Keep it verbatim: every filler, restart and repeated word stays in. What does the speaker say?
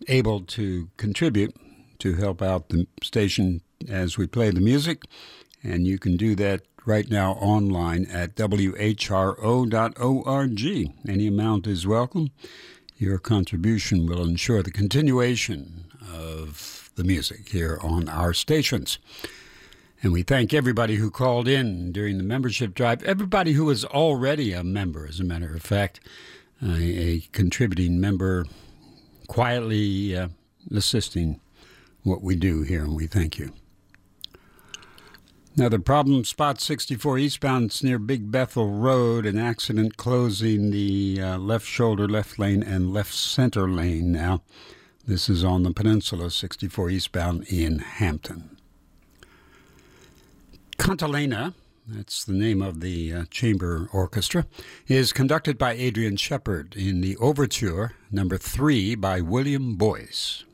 able to contribute to help out the station as we play the music, and you can do that right now online at w h r o dot org. Any amount is welcome. Your contribution will ensure the continuation of the music here on our stations. And we thank everybody who called in during the membership drive, everybody who is already a member, as a matter of fact, uh, a contributing member, quietly uh, assisting what we do here, and we thank you. Now, the problem spot sixty-four eastbound, it's near Big Bethel Road, an accident closing the uh, left shoulder, left lane, and left center lane now. This is on the peninsula, sixty-four eastbound in Hampton. Cantilena, that's the name of the uh, chamber orchestra, is conducted by Adrian Shepard in the overture number three by William Boyce.